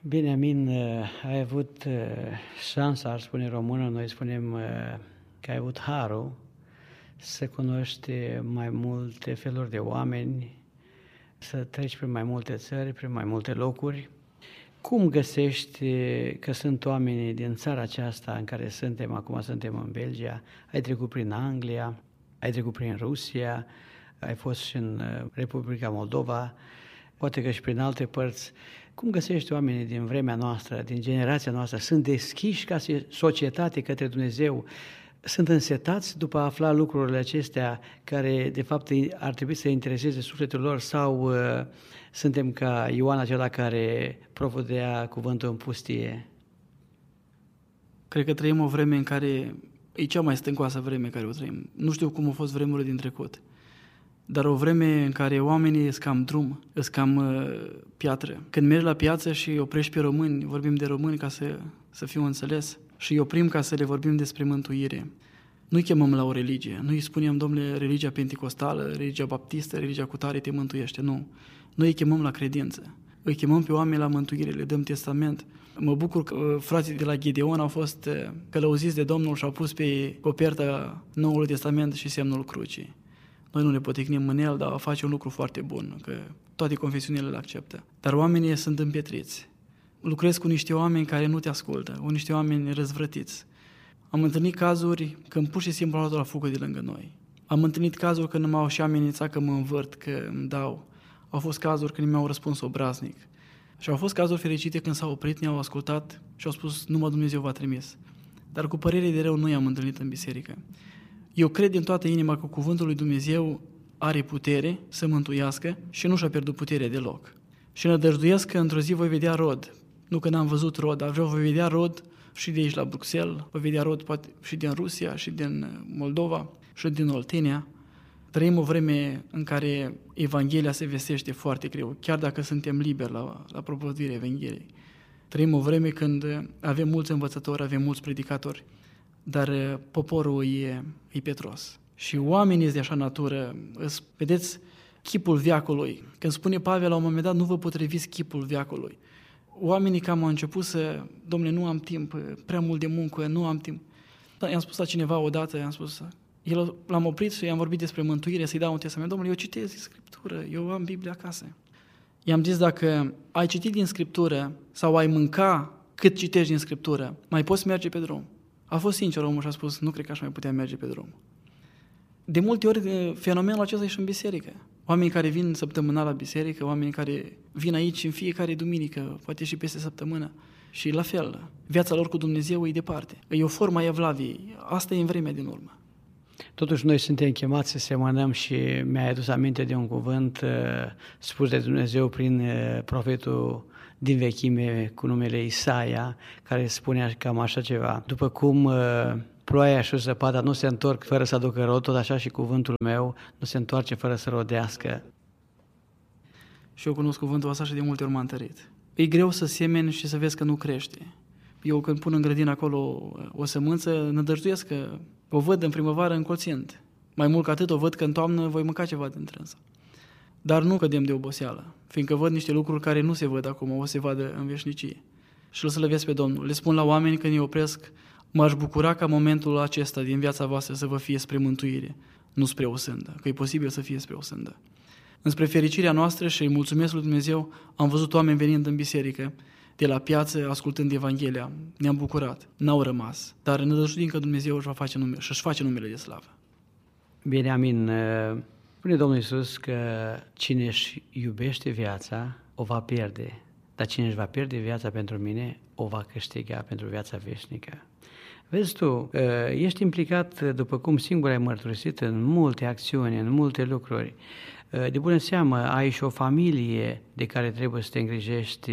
Bine, Amin, ai avut șansa, ar spune română, noi spunem că ai avut harul să cunoști mai multe feluri de oameni, să treci prin mai multe țări, prin mai multe locuri. Cum găsești că sunt oamenii din țara aceasta în care suntem, acum suntem în Belgia, ai trecut prin Anglia, ai trecut prin Rusia, ai fost și în Republica Moldova, poate că și prin alte părți. Cum găsești oamenii din vremea noastră, din generația noastră, sunt deschiși ca societate către Dumnezeu, sunt însetați după a afla lucrurile acestea care de fapt ar trebui să intereseze sufletul lor sau suntem ca Ioan acela care profudea cuvântul în pustie? Cred că trăim o vreme în care e cea mai stâncoasă vreme care o trăim. Nu știu cum au fost vremurile din trecut, dar o vreme în care oamenii sunt cam drum, sunt cam piatră. Când mergi la piață și oprești pe români, vorbim de români ca să fiu înțeles, și îi oprim ca să le vorbim despre mântuire. Nu-i chemăm la o religie, nu-i spunem, domnule, religia pentecostală, religia baptistă, religia cutare te mântuiește, nu. Noi îi chemăm la credință, îi chemăm pe oameni la mântuire, le dăm testament. Mă bucur că frații de la Gideon au fost călăuziți de Domnul și au pus pe coperta Noului Testament și semnul crucii. Noi nu ne poticnim în el, dar face un lucru foarte bun, că toate confesiunile îl acceptă. Dar oamenii sunt împietriți. Lucrez cu niște oameni care nu te ascultă, cu niște oameni răzvrătiți. Am întâlnit cazuri când pur și simplu au luat la fugă de lângă noi. Am întâlnit cazuri când m-au și amenințat că mă învârt, că îmi dau. Au fost cazuri când mi-au răspuns obraznic. Și au fost cazuri fericite când s-au oprit, ne-au ascultat și au spus, numai Dumnezeu v-a trimis. Dar cu părere de rău nu i-am întâlnit în biserică. Eu cred din toată inima că cuvântul lui Dumnezeu are putere să mântuiască și nu și-a pierdut puterea deloc. Și nădăjduiesc că într-o zi voi vedea rod. Nu că n-am văzut rod, dar voi vedea rod și de aici la Bruxelles, voi vedea rod poate și din Rusia, și din Moldova, și din Oltenia. Trăim o vreme în care Evanghelia se vestește foarte greu, chiar dacă suntem liberi la propovăduirea Evangheliei. Trăim o vreme când avem mulți învățători, avem mulți predicatori, dar poporul e petros. Și oamenii de așa natură, vedeți, chipul veacului. Când spune Pavel la un moment dat, nu vă potriviți chipul veacului. Oamenii cam au început să, dom'le, nu am timp, prea mult de muncă, nu am timp. Dar i-am spus la cineva odată, l-am oprit și i-am vorbit despre mântuire, să-i dau un testament. Dom'le, eu citesc Scriptură, eu am Biblia acasă. I-am zis, dacă ai citit din Scriptură sau ai mânca cât citești din Scriptură, mai poți merge pe drum. A fost sincer omul și a spus, nu cred că aș mai putea merge pe drum. De multe ori fenomenul acesta e și în biserică. Oameni care vin săptămânal la biserică, oameni care vin aici în fiecare duminică, poate și peste săptămână. Și la fel, viața lor cu Dumnezeu e departe. E o formă a evlaviei. Asta e în vremea din urmă. Totuși noi suntem chemați să semănăm și mi-ai adus aminte de un cuvânt spus de Dumnezeu prin profetul din vechime cu numele Isaia, care spunea cam așa ceva. După cum ploaia și zăpada nu se întorc fără să aducă rod, tot așa și cuvântul meu nu se întoarce fără să rodească. Și eu cunosc cuvântul ăsta și de multe ori m-a întărit. E greu să semeni și să vezi că nu crește. Eu când pun în grădină acolo o sămânță, nădăjduiesc că o văd în primăvară încolțind. Mai mult ca atât, o văd că în toamnă voi mânca ceva dintre însă. Dar nu cădem de oboseală, fiindcă văd niște lucruri care nu se văd acum, o se vadă în veșnicie. Și îl slăvesc pe Domnul. Le spun la oameni când îi opresc, m-aș bucura ca momentul acesta din viața voastră să vă fie spre mântuire, nu spre o sândă, că e posibil să fie spre o sândă. Înspre fericirea noastră și îi mulțumesc lui Dumnezeu, am văzut oameni venind în biserică, de la piață, ascultând Evanghelia. Ne-am bucurat, n-au rămas, dar ne nădăjduim că Dumnezeu își face numele de slavă. Bine, Amin. Spune Domnul Iisus că cine își iubește viața, o va pierde, dar cine își va pierde viața pentru mine, o va câștiga pentru viața veșnică. Vezi tu, ești implicat, după cum singur ai mărturisit, în multe acțiuni, în multe lucruri. De bună seamă, ai și o familie de care trebuie să te îngrijești,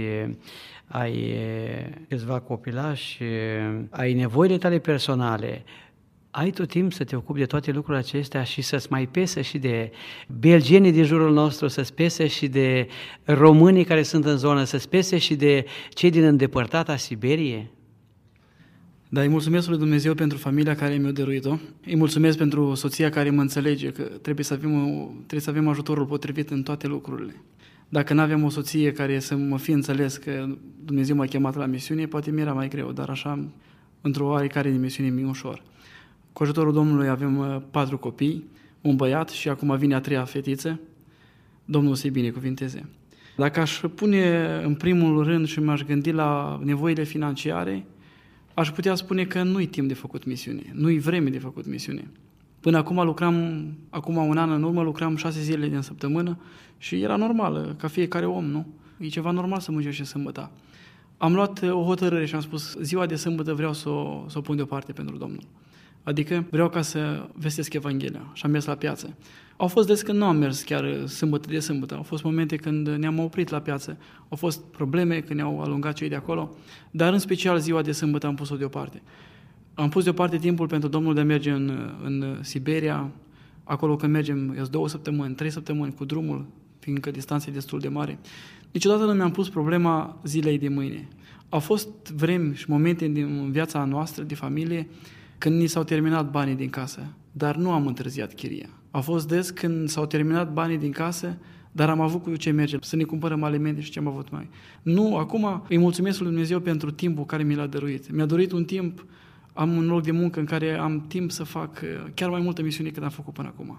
ai câțiva copilași, ai nevoile tale personale. Ai tot timp să te ocupi de toate lucrurile acestea și să-ți mai pese și de belgenii din jurul nostru, să-ți pese și de românii care sunt în zonă, să-ți pese și de cei din îndepărtata Siberie? Da, îi mulțumesc lui Dumnezeu pentru familia care mi-a dăruit-o. Îi mulțumesc pentru soția care mă înțelege că trebuie să avem ajutorul potrivit în toate lucrurile. Dacă n-aveam o soție care să mă fi înțeles că Dumnezeu m-a chemat la misiune, poate mi era mai greu, dar așa, într-o oarecare dimensiune, mi-e ușor. Cu ajutorul Domnului avem 4 copii, un băiat și acum vine a 3-a fetiță. Domnul să-i binecuvinteze. Dacă aș pune în primul rând și m-aș gândi la nevoile financiare, aș putea spune că nu-i timp de făcut misiune, nu-i vreme de făcut misiune. Până acum acum un an în urmă, lucram 6 zile din săptămână și era normal, ca fiecare om, nu? E ceva normal să muncești și sâmbătă. Am luat o hotărâre și am spus, ziua de sâmbătă vreau să o pun deoparte pentru Domnul. Adică vreau ca să vestesc Evanghelia și am mers la piață. Au fost des când nu am mers chiar sâmbătă de sâmbătă, au fost momente când ne-am oprit la piață, au fost probleme când ne-au alungat cei de acolo, dar în special ziua de sâmbătă am pus-o deoparte. Am pus deoparte timpul pentru Domnul de a merge în Siberia, acolo când mergem 2 săptămâni, 3 săptămâni cu drumul, fiindcă distanța e destul de mare. Niciodată nu mi-am pus problema zilei de mâine. Au fost vremi și momente din viața noastră, de familie, când ni s-au terminat banii din casă, dar nu am întârziat chiria. A fost des când s-au terminat banii din casă, dar am avut cu ce merge, să ne cumpărăm alimente și ce am avut mai. Nu, acum îi mulțumesc lui Dumnezeu pentru timpul care mi l-a dăruit. Mi-a dăruit un timp, am un loc de muncă în care am timp să fac chiar mai multă misiune decât am făcut până acum.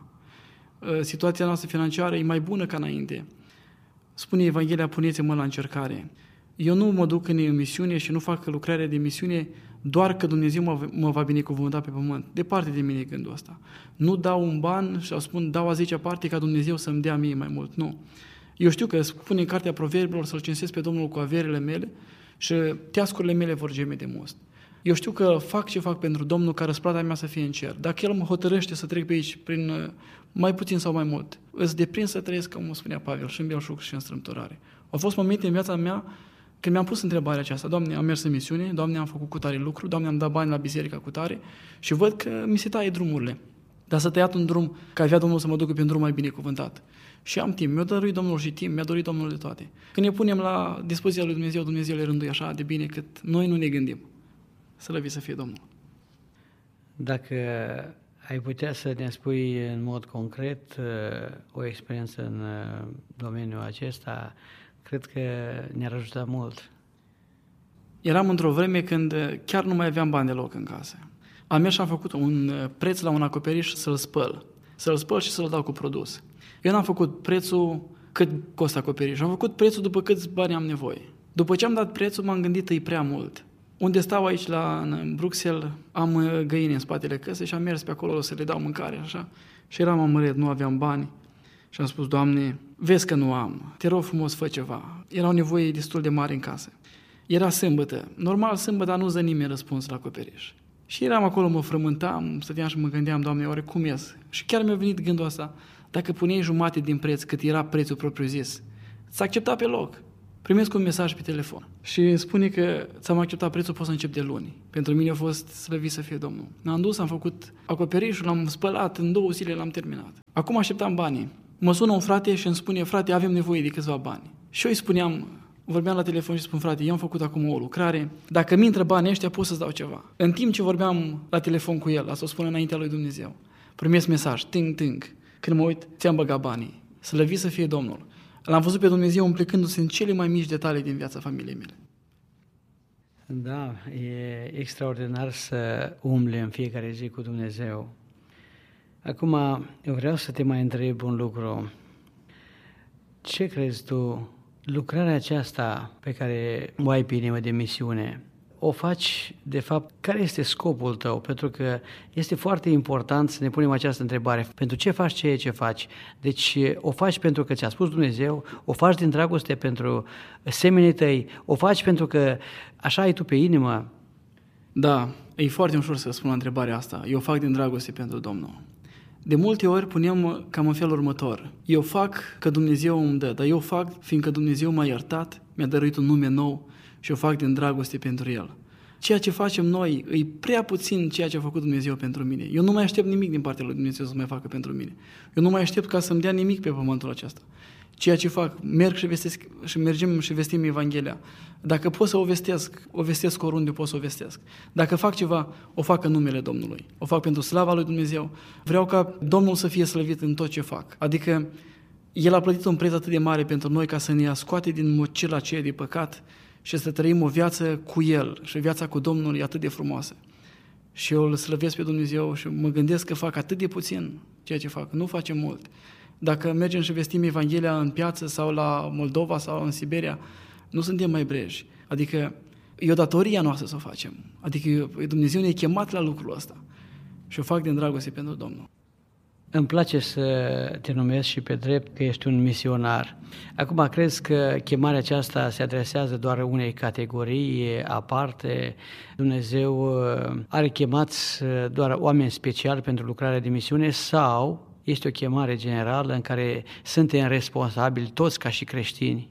Situația noastră financiară e mai bună ca înainte. Spune Evanghelia, puneți-mă la încercare. Eu nu mă duc în misiune și nu fac lucrarea de misiune doar că Dumnezeu mă va binecuvânta pe pământ. Departe de mine gândul ăsta. Nu dau un ban și spun, dau a 10-a parte ca Dumnezeu să-mi dea mie mai mult. Nu. Eu știu că spune în cartea Proverbilor să-L cinstesc pe Domnul cu averile mele și teascurile mele vor geme de most. Eu știu că fac ce fac pentru Domnul ca răsplata mea să fie în cer. Dacă El mă hotărăște să trec pe aici prin mai puțin sau mai mult, îți deprind să trăiesc, cum spunea Pavel, și în belșug și în strâmtorare. Au fost momente în viața mea când mi-am pus întrebarea aceasta, Doamne, am mers în misiune, Doamne, am făcut cu tare lucru, Doamne, am dat bani la biserica cu tare și văd că mi se taie drumurile. Dar s-a tăiat un drum, că avea Domnul să mă ducă pe un drum mai binecuvântat. Și am timp, mi-a dăruit Domnul și timp, mi-a dorit Domnul de toate. Când ne punem la dispoziția lui Dumnezeu, Dumnezeu le rânduie așa de bine cât noi nu ne gândim. Slăvit să fie Domnul. Dacă ai putea să ne spui în mod concret o experiență în domeniul acesta, cred că ne-ar ajuta mult. Eram într-o vreme când chiar nu mai aveam bani deloc în casă. Am mers și am făcut un preț la un acoperiș să-l spăl. Să-l spăl și să-l dau cu produs. Eu n-am făcut prețul cât costă acoperișul. Am făcut prețul după câți bani am nevoie. După ce am dat prețul, m-am gândit, e prea mult. Unde stau aici în Bruxelles, am găini în spatele căsei și am mers pe acolo să le dau mâncare, așa. Și eram amărât, nu aveam bani. Și am spus, Doamne, vezi că nu am, te rog frumos, fă ceva. Erau nevoi destul de mari în casă. Era sâmbătă. Normal, sâmbătă nu dă nimeni răspuns la acoperiș. Și eram acolo, mă frământam, stăteam și mă gândeam, Doamne, oare cum ies? Și chiar mi-a venit gândul ăsta, dacă puneai jumate din preț, cât era prețul propriu-zis, ți-a acceptat pe loc. Primesc un mesaj pe telefon și îmi spune că ți-am acceptat prețul, poți să încep de luni. Pentru mine a fost slăvit să fie Domnul. M-am dus, am făcut acoperișul, l-am spălat, în 2 zile l-am terminat. Acum așteptam banii. Mă sună un frate și îmi spune, frate, avem nevoie de câțiva bani. Și eu îi spuneam, vorbeam la telefon și spun, frate, eu am făcut acum o lucrare, dacă mi intră banii ăștia, pot să-ți dau ceva. În timp ce vorbeam la telefon cu el, asta o spun înaintea lui Dumnezeu, primesc mesaj, ting. Când mă uit, ți-am băgat banii. Slăvit să fie Domnul. L-am văzut pe Dumnezeu implicându-se în cele mai mici detalii din viața familiei mele. Da, e extraordinar să umble în fiecare zi cu Dumnezeu. Acum, eu vreau să te mai întreb un lucru. Ce crezi tu, lucrarea aceasta pe care o ai pe inimă de misiune, o faci, de fapt, care este scopul tău? Pentru că este foarte important să ne punem această întrebare. Pentru ce faci ceea ce faci? Deci o faci pentru că ți-a spus Dumnezeu, o faci din dragoste pentru semenii tăi, o faci pentru că așa ai tu pe inimă? Da, e foarte ușor să spun la întrebarea asta. Eu fac din dragoste pentru Domnul. De multe ori punem cam în felul următor. Eu fac că Dumnezeu îmi dă, dar eu fac fiindcă Dumnezeu m-a iertat, mi-a dăruit un nume nou, și o fac din dragoste pentru El. Ceea ce facem noi e prea puțin ceea ce a făcut Dumnezeu pentru mine. Eu nu mai aștept nimic din partea lui Dumnezeu să mai facă pentru mine. Eu nu mai aștept ca să-mi dea nimic pe pământul acesta. Ceea ce fac, merg și vestesc și mergem și vestim Evanghelia. Dacă pot să o vestesc oriunde pot să o vestesc. Dacă fac ceva, o fac în numele Domnului. O fac pentru slava lui Dumnezeu. Vreau ca Domnul să fie slăvit în tot ce fac. Adică El a plătit un preț atât de mare pentru noi ca să ne scoate din mocila aceea de păcat și să trăim o viață cu El. Și viața cu Domnul e atât de frumoasă. Și eu îl slăvesc pe Dumnezeu și mă gândesc că fac atât de puțin ceea ce fac. Nu facem mult. Dacă mergem și vestim Evanghelia în piață sau la Moldova sau în Siberia, nu suntem mai breji. Adică e o datorie a noastră să o facem. Adică Dumnezeu ne-a chemat la lucrul ăsta. Și o fac din dragoste pentru Domnul. Îmi place să te numesc și pe drept că ești un misionar. Acum, crezi că chemarea aceasta se adresează doar unei categorii aparte? Dumnezeu are chemați doar oameni speciali pentru lucrarea de misiune sau este o chemare generală în care suntem responsabili toți ca și creștini?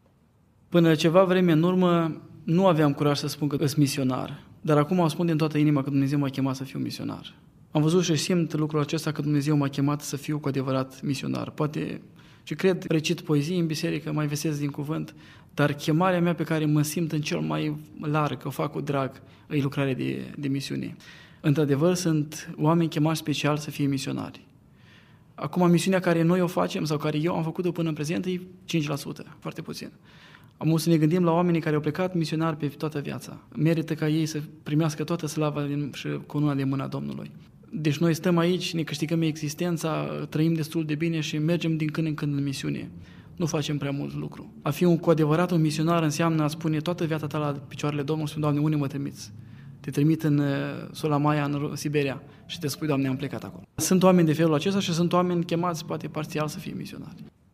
Până ceva vreme în urmă nu aveam curaj să spun că sunt misionar, dar acum o spun din toată inima că Dumnezeu m-a chemat să fiu misionar. Am văzut și simt lucrul acesta că Dumnezeu m-a chemat să fiu cu adevărat misionar. Poate și cred, recit poezii în biserică, mai vesesc din cuvânt, dar chemarea mea pe care mă simt în cel mai larg, o fac cu drag, e lucrare de misiune. Într-adevăr, sunt oameni chemați special să fie misionari. Acum, misiunea care noi o facem sau care eu am făcut-o până în prezent e 5%, foarte puțin. Am să ne gândim la oamenii care au plecat misionari pe toată viața. Merită ca ei să primească toată slava și cununa de mâna Domnului. Deci noi stăm aici, ne câștigăm existența, trăim destul de bine și mergem din când în când în misiune. Nu facem prea mult lucru. A fi cu adevărat un misionar înseamnă a spune toată viața ta la picioarele Domnului, spune, Doamne, unde mă trimiți? Te trimit în Solamaia, în Siberia și te spui, Doamne, am plecat acolo. Sunt oameni de felul acesta și sunt oameni chemați, poate parțial, să fie misionari.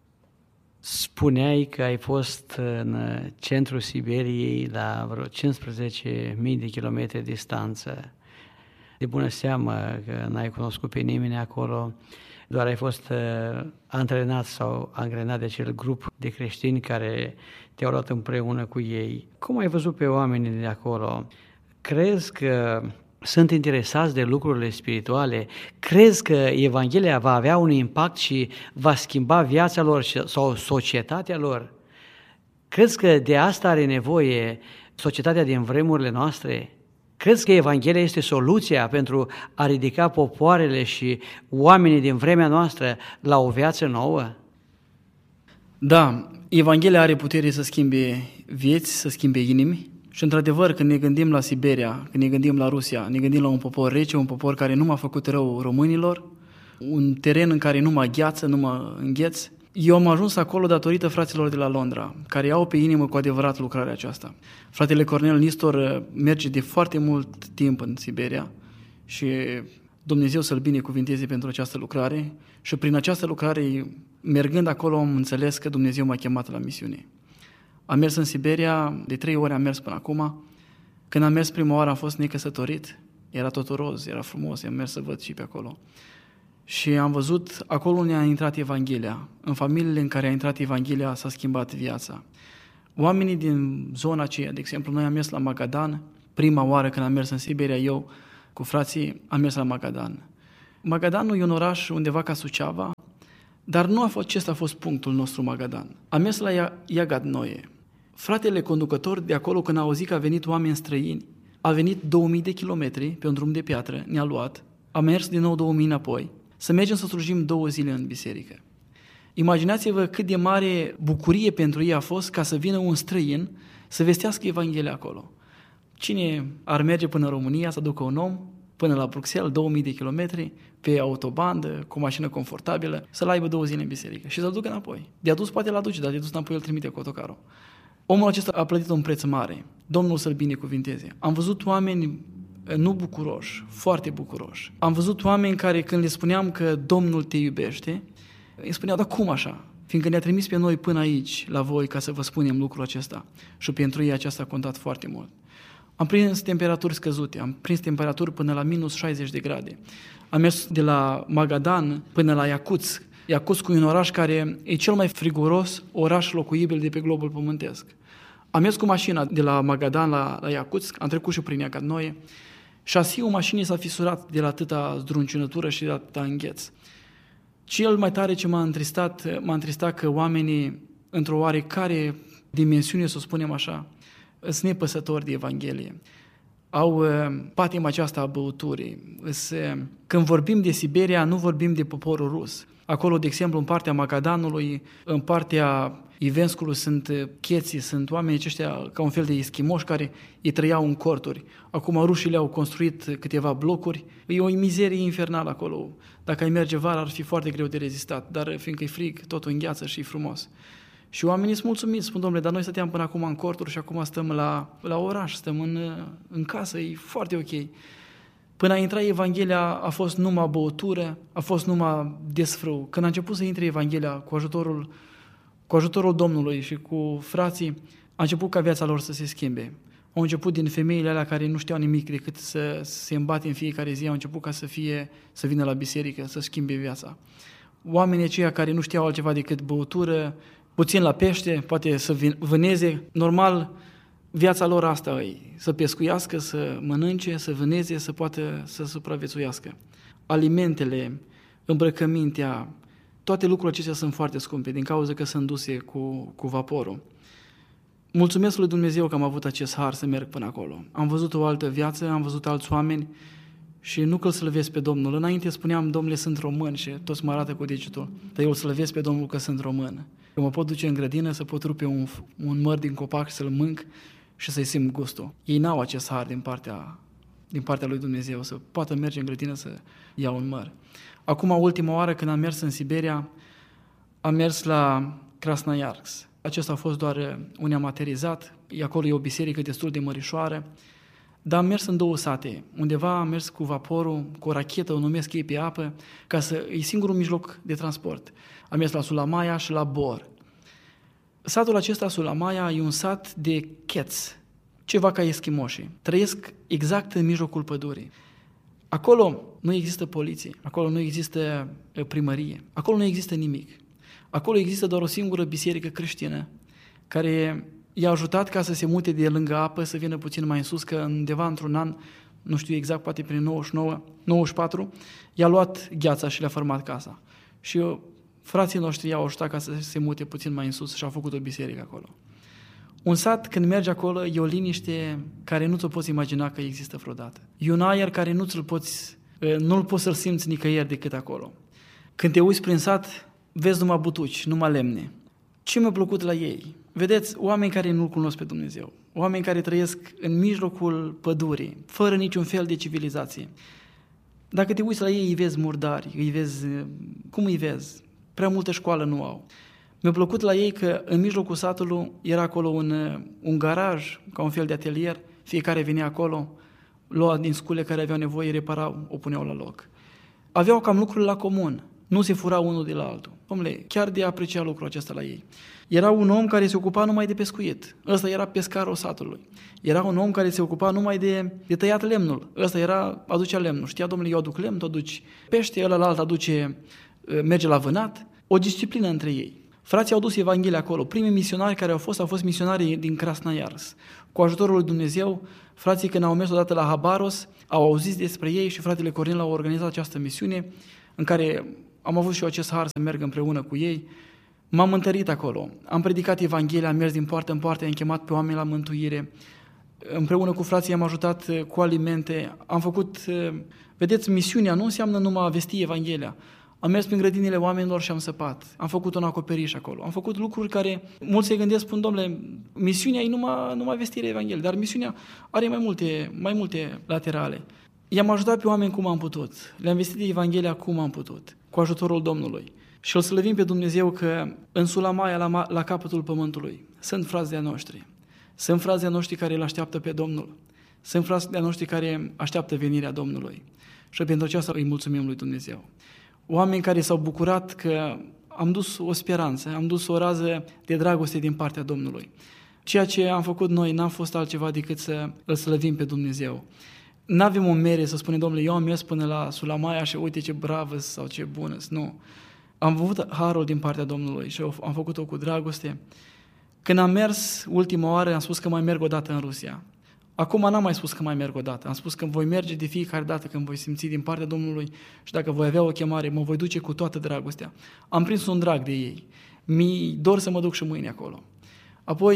Spuneai că ai fost în centrul Siberiei la vreo 15.000 de kilometri distanță. De bună seamă că n-ai cunoscut pe nimeni acolo, doar ai fost antrenat sau angrenat de acel grup de creștini care te-au luat împreună cu ei. Cum ai văzut pe oamenii de acolo? Crezi că sunt interesați de lucrurile spirituale? Crezi că Evanghelia va avea un impact și va schimba viața lor sau societatea lor? Crezi că de asta are nevoie societatea din vremurile noastre? Crezi că Evanghelia este soluția pentru a ridica popoarele și oamenii din vremea noastră la o viață nouă? Da, Evanghelia are putere să schimbe vieți, să schimbe inimi. Și într-adevăr, când ne gândim la Siberia, când ne gândim la Rusia, ne gândim la un popor rece, un popor care nu m-a făcut rău românilor, un teren în care nu mă agheață, nu mă îngheț. Eu am ajuns acolo datorită fraților de la Londra, care au pe inimă cu adevărat lucrarea aceasta. Fratele Cornel Nistor merge de foarte mult timp în Siberia și Dumnezeu să-l binecuvinteze pentru această lucrare și prin această lucrare, mergând acolo, am înțeles că Dumnezeu m-a chemat la misiune. Am mers în Siberia, de 3 ori am mers până acum. Când am mers prima oară am fost necăsătorit, era totul roz, era frumos, am mers să văd și pe acolo. Și am văzut acolo unde a intrat Evanghelia. În familiile în care a intrat Evanghelia s-a schimbat viața. Oamenii din zona aceea, de exemplu, noi am mers la Magadan, prima oară când am mers în Siberia, eu cu frații am mers la Magadan. Magadanul e un oraș undeva ca Suceava, dar nu a fost, acesta a fost punctul nostru Magadan. Am mers la Iagadnoie. Fratele conducător de acolo, când a auzit că a venit oameni străini, a venit 2000 de kilometri pe un drum de piatră, ne-a luat, a mers din nou 2000 înapoi, să mergem să slujim 2 zile în biserică. Imaginați-vă cât de mare bucurie pentru ei a fost ca să vină un străin să vestească Evanghelia acolo. Cine ar merge până în România să ducă un om până la Bruxelles, 2000 de kilometri, pe autobandă, cu o mașină confortabilă, să-l aibă 2 zile în biserică și să-l ducă înapoi. De adus poate l-aduce, dar de adus înapoi îl trimite cu autocarul. Omul acesta a plătit un preț mare. Domnul să-l binecuvinteze. Am văzut oameni nu bucuroși, foarte bucuroși. Am văzut oameni care, când le spuneam că Domnul te iubește, îi spuneau, dar cum așa? Fiindcă ne-a trimis pe noi până aici, la voi, ca să vă spunem lucrul acesta. Și pentru ei aceasta a contat foarte mult. Am prins temperaturi scăzute, am prins temperaturi până la minus 60 de grade. Am mers de la Magadan până la Iacutsk. Iacutsk e un oraș care e cel mai friguros oraș locuibil de pe globul pământesc. Am mers cu mașina de la Magadan la Iacutsk, am trecut și prin Iagadnoie. Șasiul mașinii s-a fisurat de la atâta zdruncinătură și de la atâta îngheț. Cel mai tare ce m-a întristat că oamenii, într-o oarecare dimensiune, să o spunem așa, sunt nepăsători de Evanghelie. Au patima aceasta a băuturii. Când vorbim de Siberia, nu vorbim de poporul rus. Acolo, de exemplu, în partea Magadanului, în partea Ivenscului sunt cheții, sunt oameni aceștia ca un fel de eschimoși care îi trăiau în corturi. Acum rușii le-au construit câteva blocuri. E o mizerie infernală acolo. Dacă ai merge vara, ar fi foarte greu de rezistat, dar fiindcă e frig, totul îngheață și e frumos. Și oamenii sunt mulțumiți, spun, domnule, dar noi stăteam până acum în corturi și acum stăm la oraș, stăm în casă, e foarte ok. Până a intrat Evanghelia a fost numai băutură, a fost numai desfrâu. Când a început să intre Evanghelia cu ajutorul Domnului și cu frații, a început ca viața lor să se schimbe. Au început din femeile alea care nu știau nimic decât să se îmbate în fiecare zi, au început ca să vină la biserică, să schimbe viața. Oamenii aceia care nu știau altceva decât băutură, puțin la pește, poate să vâneze, normal, viața lor asta e, să pescuiască, să mănânce, să vâneze, să poată să supraviețuiască. Alimentele, îmbrăcămintea, toate lucrurile acestea sunt foarte scumpe din cauza că sunt duse cu vaporul. Mulțumesc lui Dumnezeu că am avut acest har să merg până acolo. Am văzut o altă viață, am văzut alți oameni și nu că îl slăvesc pe Domnul. Înainte spuneam, domnule, sunt român și toți mă arată cu degetul, dar eu îl slăvesc pe Domnul că sunt român. Eu mă pot duce în grădină să pot rupe un măr din copac și să-l mânc și să-i simt gustul. Ei n-au acest har din partea lui Dumnezeu, să poată merge în grădină să ia un măr. Acum, ultima oară când am mers în Siberia, am mers la Krasnoiarsk. Acesta a fost doar un amaterizat, acolo e o biserică destul de mărișoară, dar am mers în 2 sate. Undeva am mers cu vaporul, cu o rachetă, o numesc ei pe apă, e singurul mijloc de transport. Am mers la Sulamaia și la Bor. Satul acesta, Sulamaia, e un sat de cheți, ceva ca eschimoșii. Trăiesc exact în mijlocul pădurii. Acolo nu există poliție, acolo nu există primărie, acolo nu există nimic. Acolo există doar o singură biserică creștină care i-a ajutat ca să se mute de lângă apă, să vină puțin mai în sus, că undeva într-un an, nu știu exact, poate prin 94, i-a luat gheața și le-a format casa. Și frații noștri i-au ajutat ca să se mute puțin mai în sus și au făcut o biserică acolo. Un sat, când mergi acolo, e o liniște care nu ți-o poți imagina că există vreodată. E un aer care nu-l poți să-l simți nicăieri decât acolo. Când te uiți prin sat, vezi numai butuci, numai lemne. Ce mi-a plăcut la ei? Vedeți, oameni care nu-L cunosc pe Dumnezeu, oameni care trăiesc în mijlocul pădurii, fără niciun fel de civilizație. Dacă te uiți la ei, îi vezi murdari, cum îi vezi? Prea multă școală nu au. Mi-a plăcut la ei că în mijlocul satului era acolo un garaj, ca un fel de atelier, fiecare venea acolo, lua din scule care aveau nevoie, reparau, o puneau la loc. Aveau cam lucrurile la comun, nu se furau unul de la altul. Dom'le, chiar de aprecia lucrul acesta la ei. Era un om care se ocupa numai de pescuit, ăsta era pescarul satului. Era un om care se ocupa numai de tăiat lemnul, ăsta aducea lemnul. Știa, dom'le, eu aduc lemn, tu aduci pește, ălălalt merge la vânat, o disciplină între ei. Frații au dus Evanghelia acolo. Primii misionari care au fost misionari din Krasnoiarsk. Cu ajutorul lui Dumnezeu, frații când au mers odată la Habaros, au auzit despre ei și fratele Cornel au organizat această misiune în care am avut și eu acest har să merg împreună cu ei. M-am întărit acolo. Am predicat Evanghelia, am mers din poartă în poartă, am chemat pe oameni la mântuire. Împreună cu frații am ajutat cu alimente. Am făcut, vedeți, misiunea nu înseamnă numai a vesti Evanghelia. Am mers prin grădinile oamenilor și am săpat. Am făcut un acoperiș acolo. Am făcut lucruri care mulți se gândesc, spun, domnule, misiunea e numai vestirea Evangheliei, dar misiunea are mai multe laterale. I-am ajutat pe oameni cum am putut. Le-am vestit de Evanghelia cum am putut, cu ajutorul Domnului. Și îl slăvim pe Dumnezeu că în Sulamaia, la capătul pământului, sunt frați de-a noștri. Sunt frați de-a noștri care îl așteaptă pe Domnul. Sunt frați de-a noștri care așteaptă venirea Domnului. Și pentru aceasta îi mulțumim lui Dumnezeu. Oameni care s-au bucurat că am dus o speranță, am dus o rază de dragoste din partea Domnului. Ceea ce am făcut noi n-a fost altceva decât să îl slăvim pe Dumnezeu. N-avem o mere să spunem, domnule, eu am mers până la Sulamaia și uite ce bravă sau ce bună. Nu. Am avut harul din partea Domnului și am făcut-o cu dragoste. Când am mers ultima oară, am spus că mai merg o dată în Rusia. Acum n-am mai spus că mai merg o dată. Am spus că voi merge de fiecare dată când voi simți din partea Domnului și dacă voi avea o chemare, mă voi duce cu toată dragostea. Am prins un drag de ei. Mi-i dor să mă duc și mâine acolo. Apoi,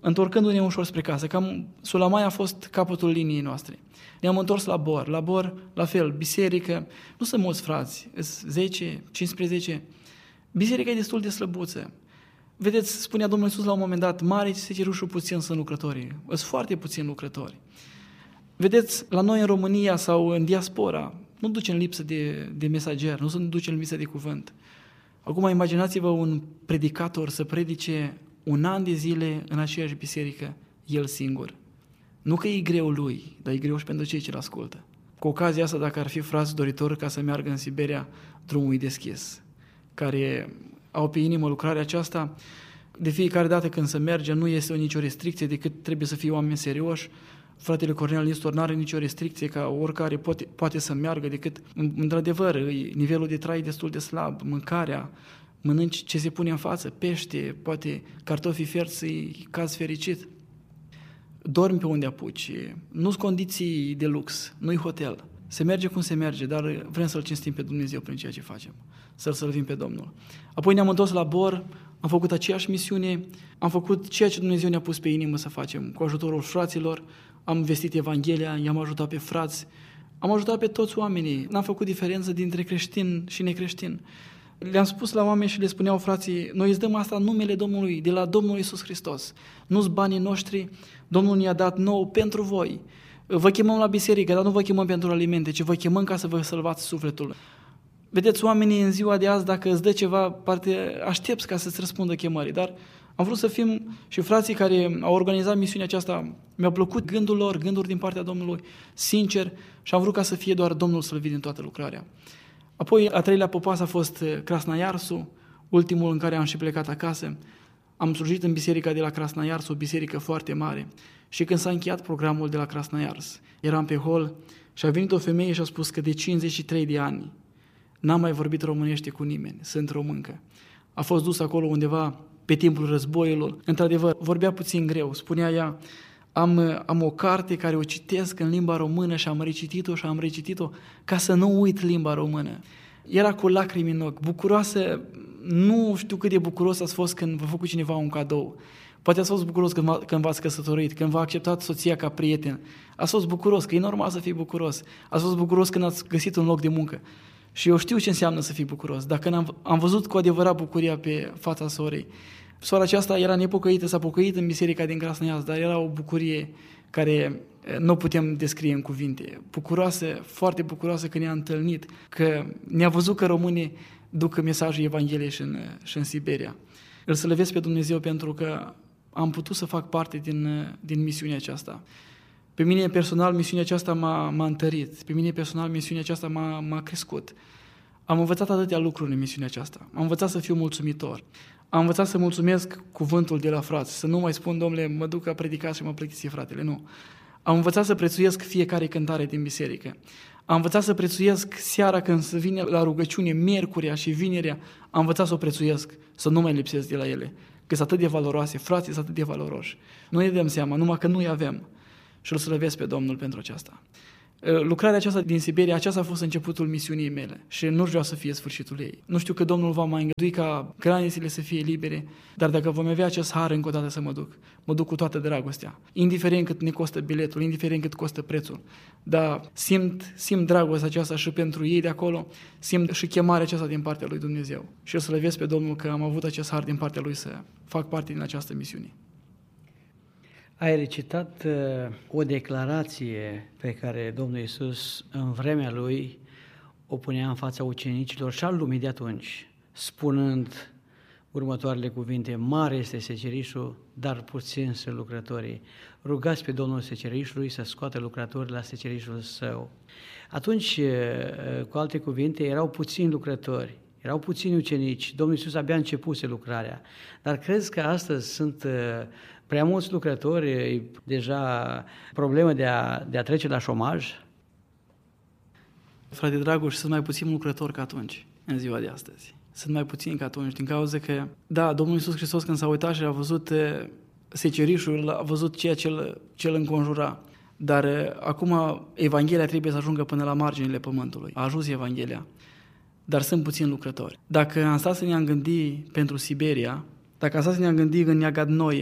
întorcându-ne ușor spre casă. Cam Sulamaia a fost capătul liniei noastre. Ne-am întors la Bor. La Bor, la fel, biserică. Nu sunt mulți frați, 10, 15. Biserica e destul de slăbuță. Vedeți, spunea Domnul Iisus la un moment dat, mare este secerișul, puțin sunt lucrătorii. Sunt foarte puțini lucrători. Vedeți, la noi în România sau în diaspora, nu ducem lipsă de mesager, nu ducem lipsă de cuvânt. Acum imaginați-vă un predicator să predice un an de zile în aceeași biserică, el singur. Nu că e greu lui, dar e greu și pentru cei ce îl ascultă. Cu ocazia asta, dacă ar fi frați doritori ca să meargă în Siberia, drumul e deschis, care au pe inimă lucrarea aceasta, de fiecare dată când se merge nu este nicio restricție decât trebuie să fie oameni serioși. Fratele Cornel Nistor nu are nicio restricție ca oricare poate să meargă decât, într-adevăr, nivelul de trai destul de slab, mâncarea, mănânci ce se pune în față, pește, poate cartofii fierți, caz fericit. Dormi pe unde apuci, nu-s condiții de lux, nu-i hotel. Se merge cum se merge, dar vrem să-L cinstim pe Dumnezeu prin ceea ce facem, să-L sălvim pe Domnul. Apoi ne-am întors la Bor, am făcut aceeași misiune, am făcut ceea ce Dumnezeu ne-a pus pe inimă să facem, cu ajutorul fraților, am vestit Evanghelia, i-am ajutat pe frați, am ajutat pe toți oamenii, n-am făcut diferență dintre creștin și necreștin. Le-am spus la oameni și le spuneau frații, noi îți dăm asta în numele Domnului, de la Domnul Iisus Hristos. Nu-s banii noștri, Domnul ne-a dat nouă pentru voi. Vă chemăm la biserică, dar nu vă chemăm pentru alimente, ci vă chemăm ca să vă salvați sufletul. Vedeți, oamenii în ziua de azi, dacă îți dă ceva, parte aștepți ca să-ți răspundă chemării, dar am vrut să fim și frații care au organizat misiunea aceasta, mi-au plăcut gândul lor, gânduri din partea Domnului, sincer, și am vrut ca să fie doar Domnul slăvit din toată lucrarea. Apoi, a treilea popas a fost Krasnaiarsu, ultimul în care am și plecat acasă. Am slujit în biserica de la Krasnaiarsu, o biserică foarte mare. Și când s-a încheiat programul de la Krasnaiars, eram pe hol și a venit o femeie și a spus că de 53 de ani n-am mai vorbit românește cu nimeni, sunt româncă. A fost dus acolo undeva pe timpul războiului. Într-adevăr, vorbea puțin greu, spunea ea, am o carte care o citesc în limba română și am recitit-o ca să nu uit limba română. Era cu lacrimi în ochi, bucuroasă, nu știu cât de bucuros ați fost când v-a făcut cineva un cadou. Poate ați fost bucuros când v-ați căsătorit, când v-a acceptat soția ca prieten. Ați fost bucuros, că e normal să fii bucuros. Ați fost bucuros când ați găsit un loc de muncă. Și eu știu ce înseamnă să fii bucuros. Dacă am văzut cu adevărat bucuria pe fața sorei. Sora aceasta era nepocăită, s-a pocăit în biserica din Krasnaiarsk, dar era o bucurie care nu putem descrie în cuvinte. Bucuroasă, foarte bucuroasă că ne-a întâlnit, că ne-a văzut că românii duc mesajul Evangheliei și în Siberia. Îl slăvesc pe Dumnezeu pentru că am putut să fac parte din misiunea aceasta. Pe mine personal misiunea aceasta m-a întărit, pe mine personal misiunea aceasta m-a crescut. Am învățat atâtea lucruri în misiunea aceasta. Am învățat să fiu mulțumitor. Am învățat să mulțumesc cuvântul de la frați, să nu mai spun, domnule, mă duc a predica și mă plictisi, fratele, nu. Am învățat să prețuiesc fiecare cântare din biserică. Am învățat să prețuiesc seara când se vine la rugăciune, miercurea și vinerea, am învățat să o prețuiesc, să nu mai lipsesc de la ele, că sunt atât de valoroase, frații sunt atât de valoroși. Nu ne dăm seama, numai că nu-i avem. Și îl slăvesc pe Domnul pentru aceasta. Lucrarea aceasta din Siberia, aceasta a fost începutul misiunii mele și nu vreau să fie sfârșitul ei. Nu știu că Domnul va mai îngădui ca granițele să fie libere, dar dacă vom avea acest har încă o dată să mă duc cu toată dragostea. Indiferent cât ne costă biletul, indiferent cât costă prețul. Dar simt dragostea aceasta și pentru ei de acolo, simt și chemarea aceasta din partea lui Dumnezeu. Și îl slăvesc pe Domnul că am avut acest har din partea lui să fac parte din această misiune. Ai recitat o declarație pe care Domnul Iisus în vremea Lui o punea în fața ucenicilor și al lumii de atunci, spunând următoarele cuvinte: mare este secerișul, dar puțin sunt lucrătorii. Rugați pe Domnul secerișului să scoată lucrători la secerișul său. Atunci, cu alte cuvinte, erau puțini lucrători, erau puțini ucenici, Domnul Iisus abia începuse lucrarea. Dar crezi că astăzi sunt prea mulți lucrători, e deja problemă de a trece la șomaj? Frate Dragoș, sunt mai puțini lucrători ca atunci, în ziua de astăzi. Sunt mai puțini ca atunci, din cauza că, da, Domnul Iisus Hristos când s-a uitat și a văzut secerișul, a văzut ceea ce îl înconjura. Dar acum Evanghelia trebuie să ajungă până la marginile pământului. A ajuns Evanghelia, dar sunt puțini lucrători. Dacă am stat să ne-am gândit pentru Siberia, dacă am stat să ne-am gândit în Neagadnoie,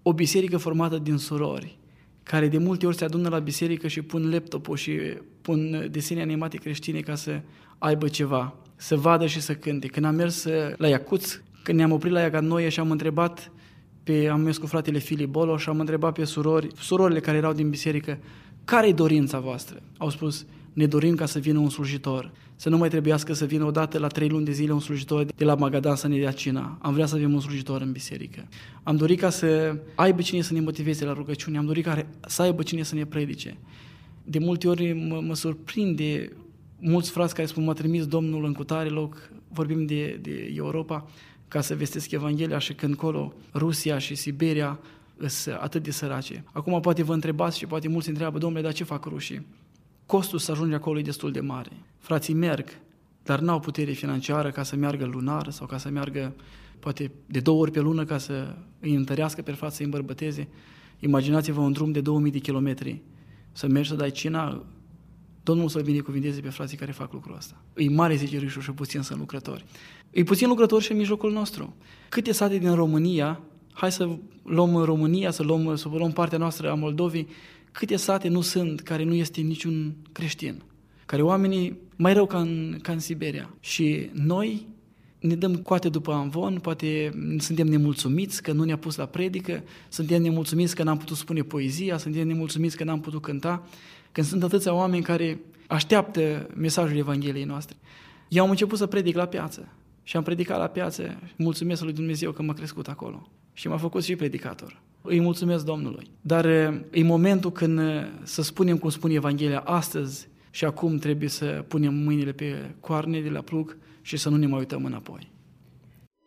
o biserică formată din surori, care de multe ori se adună la biserică și pun laptopul și pun desene animate creștine ca să aibă ceva, să vadă și să cânte. Când am mers la Iacuț, când ne-am oprit la Iaganoie și am întrebat am mers cu fratele Filip Bolo și am întrebat pe surorile care erau din biserică, care-i dorința voastră? Au spus, ne dorim ca să vină un slujitor, să nu mai trebuiască să vină odată la 3 luni de zile un slujitor de la Magadan să ne dea cina. Am vrea să avem un slujitor în biserică. Am dorit ca să aibă cine să ne motiveze la rugăciune, am dorit să aibă cine să ne predice. De multe ori mă surprinde mulți frați care spun, m-a trimis Domnul în cutare loc, vorbim de Europa, ca să vestesc Evanghelia și când colo Rusia și Siberia sunt atât de sărace. Acum poate vă întrebați și poate mulți întreabă, domnule, dar ce fac rușii? Costul să ajunge acolo e destul de mare. Frații merg, dar n-au putere financiară ca să meargă lunar sau ca să meargă poate de 2 ori pe lună ca să îi întărească pe frați, să îi îmbărbăteze. Imaginați-vă un drum de 2000 de kilometri, să mergi să dai cina, Domnul să-l binecuvinteze pe frații care fac lucrul ăsta. E mare zicerișul și puțin sunt lucrători. E puțin lucrători și în mijlocul nostru. Câte sate din România, hai să luăm România, să luăm partea noastră a Moldovei, câte sate nu sunt care nu este niciun creștin, care oamenii mai rău ca în Siberia. Și noi ne dăm coate după amvon, poate suntem nemulțumiți că nu ne-a pus la predică, suntem nemulțumiți că n-am putut spune poezia, suntem nemulțumiți că n-am putut cânta, când sunt atâția oameni care așteaptă mesajul Evangheliei noastre. Eu am început să predic la piață și am predicat la piață, mulțumesc lui Dumnezeu că m-a crescut acolo și m-a făcut și predicator. Îi mulțumesc Domnului. Dar e momentul când să spunem cum spune Evanghelia astăzi și acum trebuie să punem mâinile pe coarne de la plug și să nu ne mai uităm înapoi.